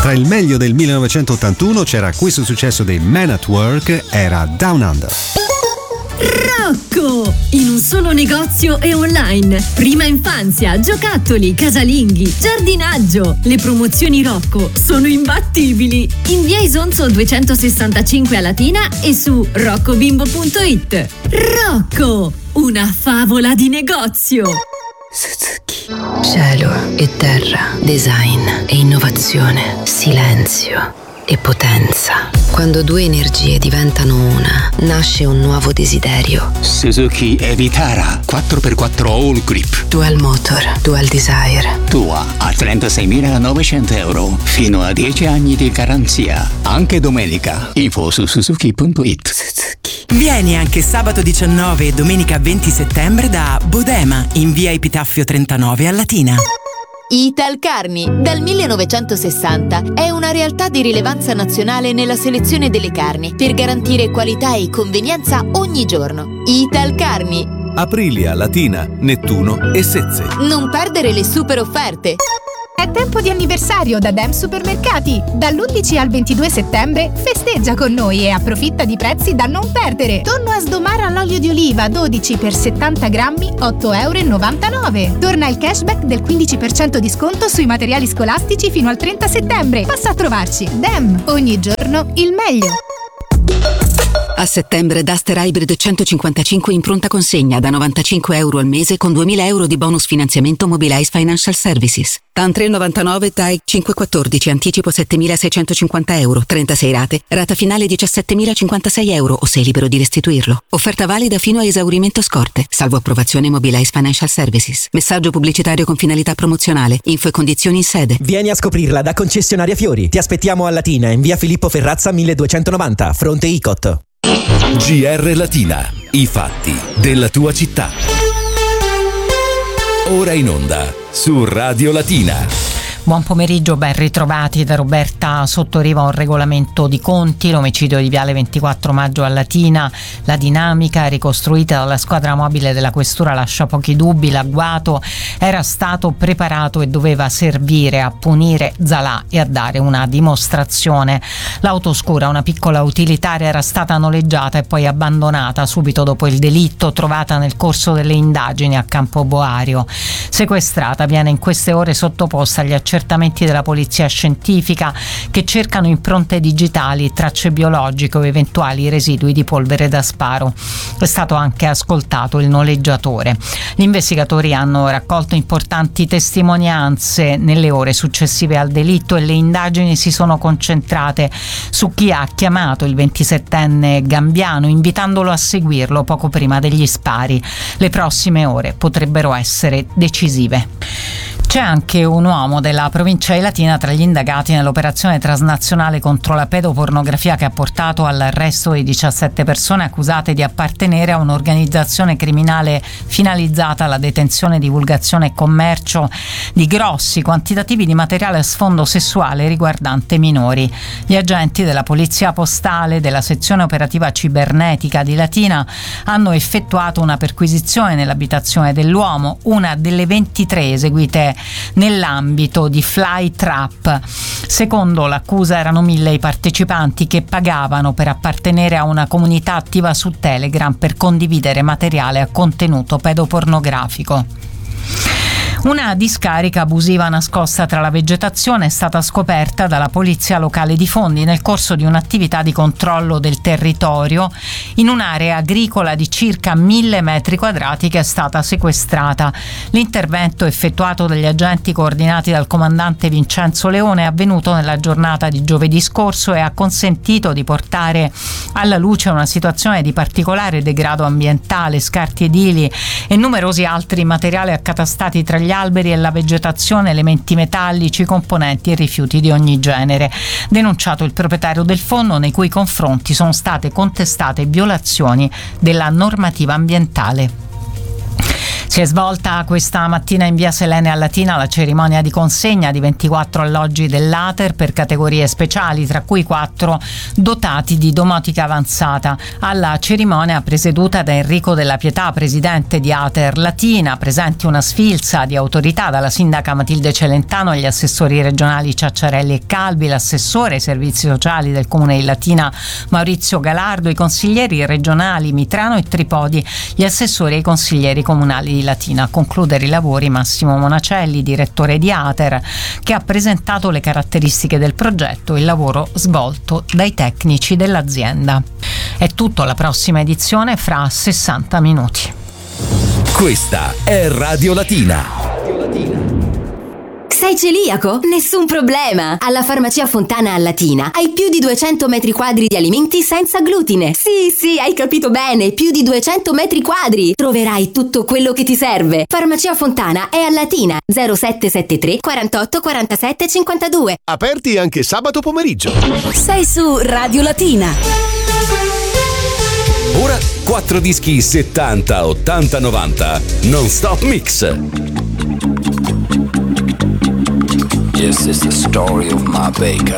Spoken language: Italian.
Tra il meglio del 1981 c'era questo successo dei Men at Work, era Down Under. Rocco! In un solo negozio e online. Prima infanzia, giocattoli, casalinghi, giardinaggio. Le promozioni Rocco sono imbattibili. In via Isonzo 265 a Latina e su roccobimbo.it. Rocco! Una favola di negozio. Suzuki. Cielo e terra, design e innovazione, silenzio e potenza. Quando due energie diventano una, nasce un nuovo desiderio. Suzuki Evitara 4x4 All Grip. Dual motor, dual desire. Tua a 36.900 euro. Fino a 10 anni di garanzia. Anche domenica. Info su suzuki.it. Suzuki. Vieni anche sabato 19 e domenica 20 settembre da Bodema in via Epitaffio 39 a Latina. Italcarni, dal 1960, è una realtà di rilevanza nazionale nella selezione delle carni per garantire qualità e convenienza ogni giorno. Italcarni. Aprilia, Latina, Nettuno e Sezze. Non perdere le super offerte. È tempo di anniversario da Dem Supermercati. Dall'11 al 22 settembre festeggia con noi e approfitta di prezzi da non perdere. Tonno a sdomare all'olio di oliva 12 per 70 grammi, 8,99 euro. Torna il cashback del 15% di sconto sui materiali scolastici fino al 30 settembre. Passa a trovarci. Dem, ogni giorno il meglio. A settembre Duster Hybrid 155 in pronta consegna da 95 euro al mese con 2.000 euro di bonus finanziamento Mobilize Financial Services. TAN 3,99, TAI 5,14, anticipo 7.650 euro, 36 rate, rata finale 17.056 euro o sei libero di restituirlo. Offerta valida fino a esaurimento scorte, salvo approvazione Mobilize Financial Services. Messaggio pubblicitario con finalità promozionale. Info e condizioni in sede. Vieni a scoprirla da Concessionaria Fiori. Ti aspettiamo a Latina in via Filippo Ferrazza 1290, fronte Icot. GR Latina, i fatti della tua città. Ora in onda su Radio Latina. Buon pomeriggio, ben ritrovati da Roberta Sottoriva. Un regolamento di conti, l'omicidio di Viale 24 Maggio a Latina, la dinamica ricostruita dalla squadra mobile della questura lascia pochi dubbi. L'agguato era stato preparato e doveva servire a punire Zalà e a dare una dimostrazione. L'autoscura, una piccola utilitaria, era stata noleggiata e poi abbandonata subito dopo il delitto, trovata nel corso delle indagini a Campoboario. Sequestrata, viene in queste ore sottoposta agli accertamenti della polizia scientifica che cercano impronte digitali, tracce biologiche o eventuali residui di polvere da sparo. È stato anche ascoltato il noleggiatore. Gli investigatori hanno raccolto importanti testimonianze nelle ore successive al delitto e le indagini si sono concentrate su chi ha chiamato il 27enne gambiano invitandolo a seguirlo poco prima degli spari. Le prossime ore potrebbero essere decisive. C'è anche un uomo della provincia di Latina tra gli indagati nell'operazione transnazionale contro la pedopornografia che ha portato all'arresto di 17 persone accusate di appartenere a un'organizzazione criminale finalizzata alla detenzione, divulgazione e commercio di grossi quantitativi di materiale a sfondo sessuale riguardante minori. Gli agenti della Polizia Postale della sezione operativa cibernetica di Latina hanno effettuato una perquisizione nell'abitazione dell'uomo, una delle 23 eseguite nell'ambito di Fly Trap. Secondo l'accusa erano 1.000 i partecipanti che pagavano per appartenere a una comunità attiva su Telegram per condividere materiale a contenuto pedopornografico. Una discarica abusiva nascosta tra la vegetazione è stata scoperta dalla polizia locale di Fondi nel corso di un'attività di controllo del territorio in un'area agricola di circa 1.000 metri quadrati che è stata sequestrata. L'intervento effettuato dagli agenti coordinati dal comandante Vincenzo Leone è avvenuto nella giornata di giovedì scorso e ha consentito di portare alla luce una situazione di particolare degrado ambientale, scarti edili e numerosi altri materiali accatastati tra gli alberi e la vegetazione, elementi metallici, componenti e rifiuti di ogni genere. Denunciato il proprietario del fondo nei cui confronti sono state contestate violazioni della normativa ambientale. Si è svolta questa mattina in via Selene a Latina la cerimonia di consegna di 24 alloggi dell'Ater per categorie speciali, tra cui 4 dotati di domotica avanzata. Alla cerimonia presieduta da Enrico Della Pietà, presidente di Ater Latina, presenti una sfilza di autorità, dalla sindaca Matilde Celentano, gli assessori regionali Ciacciarelli e Calvi, l'assessore ai servizi sociali del comune di Latina Maurizio Galardo, i consiglieri regionali Mitrano e Tripodi, gli assessori ai consiglieri comunali di Latina. A concludere i lavori Massimo Monacelli, direttore di Ater, che ha presentato le caratteristiche del progetto e il lavoro svolto dai tecnici dell'azienda. È tutto, alla prossima edizione fra 60 minuti. Questa è Radio Latina. Sei celiaco? Nessun problema! Alla Farmacia Fontana a Latina hai più di 200 metri quadri di alimenti senza glutine. Sì, hai capito bene, più di 200 metri quadri! Troverai tutto quello che ti serve. Farmacia Fontana è a Latina, 0773 48 47 52. Aperti anche sabato pomeriggio. Sei su Radio Latina. Ora 4 dischi 70, 80, 90 non stop mix. Yes, it's the story of my baker.